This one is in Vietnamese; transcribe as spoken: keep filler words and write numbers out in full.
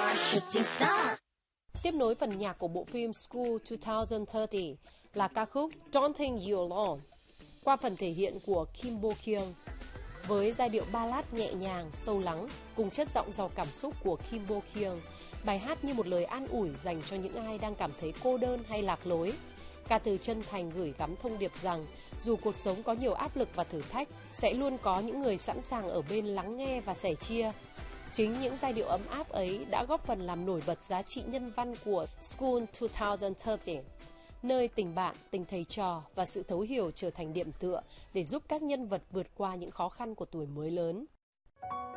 Tiếp nối phần nhạc của bộ phim School hai không ba mươi là ca khúc Don't Think You Alone qua phần thể hiện của Kim Bo Kyung. Với giai điệu ballad nhẹ nhàng, sâu lắng cùng chất giọng giàu cảm xúc của Kim Bo Kyung, bài hát như một lời an ủi dành cho những ai đang cảm thấy cô đơn hay lạc lối. Ca từ chân thành gửi gắm thông điệp rằng dù cuộc sống có nhiều áp lực và thử thách, sẽ luôn có những người sẵn sàng ở bên lắng nghe và sẻ chia. Chính những giai điệu ấm áp ấy đã góp phần làm nổi bật giá trị nhân văn của School hai không ba mươi, nơi tình bạn, tình thầy trò và sự thấu hiểu trở thành điểm tựa để giúp các nhân vật vượt qua những khó khăn của tuổi mới lớn.